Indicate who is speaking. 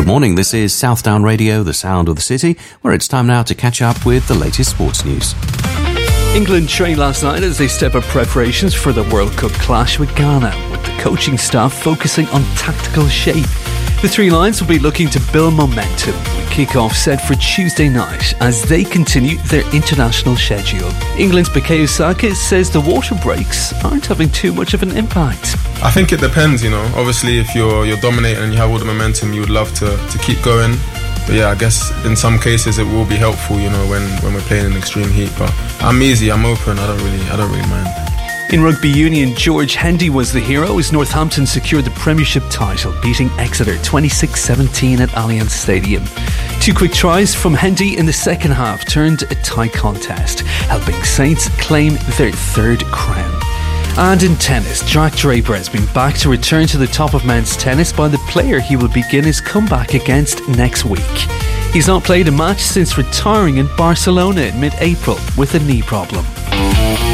Speaker 1: Good morning, this is Southdown Radio, the sound of the city, where it's time now to catch up with the latest sports news.
Speaker 2: England trained last night as they step up preparations for the World Cup clash with Ghana, with the coaching staff focusing on tactical shape. The Three Lions will be looking to build momentum, with kick-off set for Tuesday night as they continue their international schedule. England's Bukayo Saka says the water breaks aren't having too much of an impact.
Speaker 3: I think it depends, Obviously, if you're dominating and you have all the momentum, you would love to keep going. But yeah, I guess in some cases it will be helpful, when we're playing in extreme heat. But I'm easy, I'm open, I don't really mind.
Speaker 2: In rugby union, George Hendy was the hero as Northampton secured the Premiership title, beating Exeter 26-17 at Allianz Stadium. 2 quick tries from Hendy in the second half turned a tight contest, helping Saints claim their 3rd crown. And in tennis, Jack Draper has been backed to return to the top of men's tennis by the player he will begin his comeback against next week. He's not played a match since retiring in Barcelona in mid-April with a knee problem.